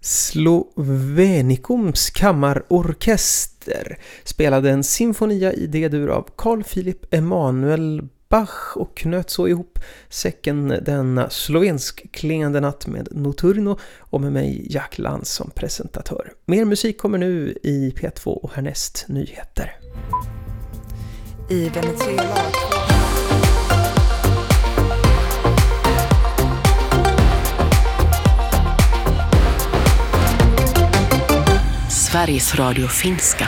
Slovenicums kammarorkester spelade en symfonia i D-dur av Carl Philipp Emanuel Bach och knöt så ihop säcken denna slovensk klingande natt med Notturno och med mig Jack Lantz som presentatör. Mer musik kommer nu i P2 och härnäst nyheter. I Venezuela. Sveriges Radio Finska.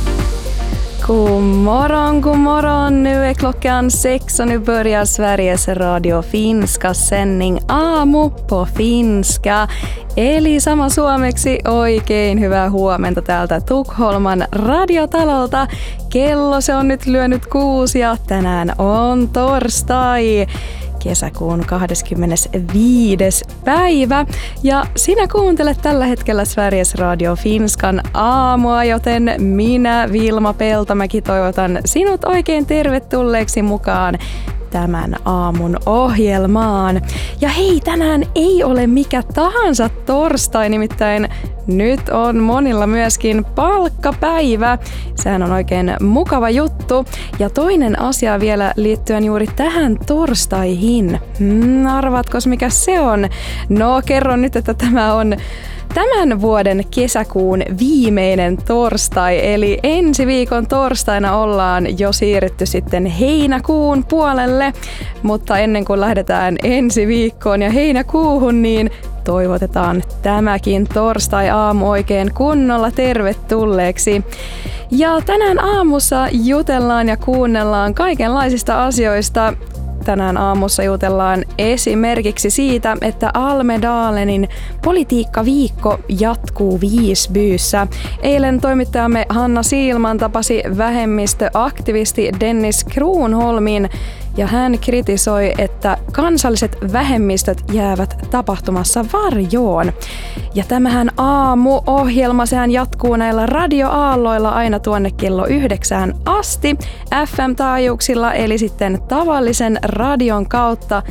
God morgon. Nu är klockan 6 och nu börjar Sveriges Radio Finska sändning Aamu på finska. Eli sama suomeksi oikein hyvää huomenta täältä Tukholman radiotalolta. Kello se on nyt lyönyt 6 ja tänään on torstai. Kesäkuun 25. päivä ja sinä kuuntelet tällä hetkellä Sveriges Radio Finskan aamua, joten minä Vilma Peltomäki toivotan sinut oikein tervetulleeksi mukaan tämän aamun ohjelmaan. Ja hei, tänään ei ole mikä tahansa torstai, nimittäin nyt on monilla myöskin palkkapäivä. Sehän on oikein mukava juttu. Ja toinen asia vielä liittyen juuri tähän torstaihin. Arvaatko mikä se on? No kerron nyt, että tämä on tämän vuoden kesäkuun viimeinen torstai, eli ensi viikon torstaina ollaan jo siirrytty sitten heinäkuun puolelle, mutta ennen kuin lähdetään ensi viikkoon ja heinäkuuhun, niin toivotetaan tämäkin torstai-aamu oikein kunnolla tervetulleeksi. Ja tänään aamussa jutellaan ja kuunnellaan kaikenlaisista asioista. Tänään aamussa jutellaan esimerkiksi siitä, että Almedalenin politiikkaviikko jatkuu Visbyssä. Eilen toimittajamme Hanna Siilman tapasi vähemmistöaktivisti Dennis Kronholmin ja hän kritisoi, että kansalliset vähemmistöt jäävät tapahtumassa varjoon. Ja tämähän aamuohjelma, sehän jatkuu näillä radioaalloilla aina tuonne kello 9 asti FM-taajuuksilla, eli sitten tavallisen radion kautta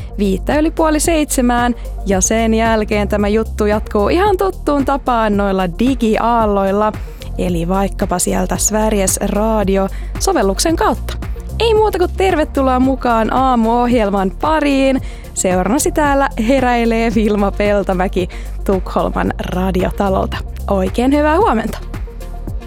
5:05 ja sen jälkeen tämä juttu jatkuu ihan tuttuun tapaan noilla digiaalloilla, eli vaikkapa sieltä Sveriges Radio-sovelluksen kautta. Ei muuta kuin tervetuloa mukaan aamuohjelman pariin. Seurannasi täällä heräilee Vilma Peltomäki Tukholman radiotalolta. Oikein hyvää huomenta!